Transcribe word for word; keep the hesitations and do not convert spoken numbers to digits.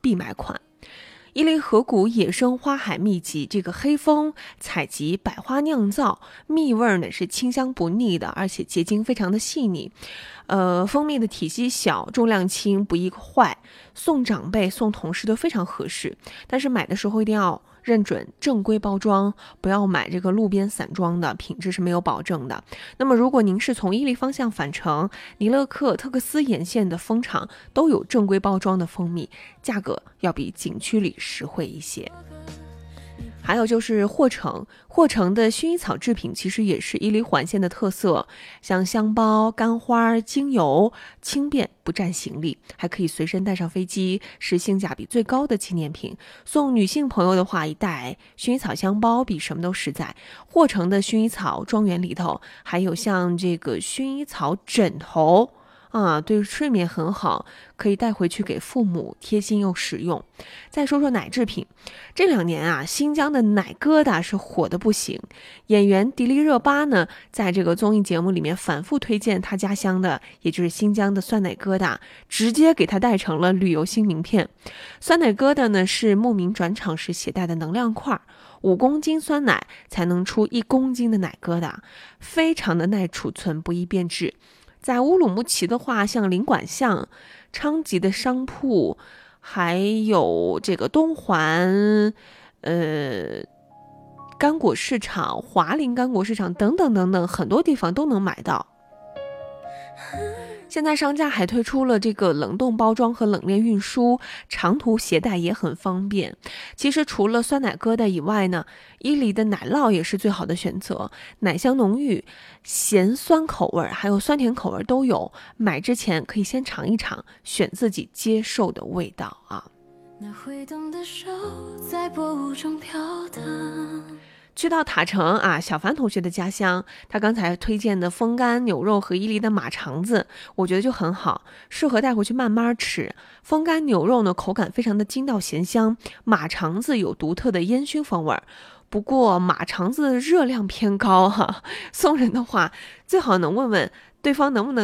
必买款。伊犁河谷野生花海秘籍，这个黑蜂采集百花酿造，蜜味呢是清香不腻的，而且结晶非常的细腻。呃，蜂蜜的体积小，重量轻，不易坏，送长辈、送同事都非常合适。但是买的时候一定要认准正规包装，不要买这个路边散装的，品质是没有保证的。那么如果您是从伊犁方向返程，尼勒克、特克斯沿线的蜂场都有正规包装的蜂蜜，价格要比景区里实惠一些。还有就是霍城，霍城的薰衣草制品其实也是伊犁环线的特色，像香包、干花、精油，轻便不占行李，还可以随身带上飞机，是性价比最高的纪念品。送女性朋友的话，一袋薰衣草香包比什么都实在。霍城的薰衣草庄园里头还有像这个薰衣草枕头啊，对睡眠很好，可以带回去给父母，贴心又实用。再说说奶制品，这两年啊，新疆的奶疙瘩是火的不行。演员迪丽热巴呢，在这个综艺节目里面反复推荐他家乡的，也就是新疆的酸奶疙瘩，直接给他带成了旅游新名片。酸奶疙瘩呢，是牧民转场时携带的能量块，五公斤酸奶才能出一公斤的奶疙瘩，非常的耐储存，不易变质。在乌鲁木齐的话，像领馆巷、昌吉的商铺，还有这个东环，呃，干果市场、华林干果市场等等等等，很多地方都能买到。现在商家还推出了这个冷冻包装和冷链运输，长途携带也很方便。其实除了酸奶疙瘩以外呢，伊犁的奶酪也是最好的选择，奶香浓郁，咸酸口味还有酸甜口味都有。买之前可以先尝一尝，选自己接受的味道啊。那挥动的手在薄雾中飘荡。去到塔城啊，小凡同学的家乡，他刚才推荐的风干牛肉和伊犁的马肠子，我觉得就很好，适合带回去慢慢吃。风干牛肉呢，口感非常的筋道咸香，马肠子有独特的烟熏风味。不过马肠子热量偏高哈、啊，送人的话最好能问问对方能不能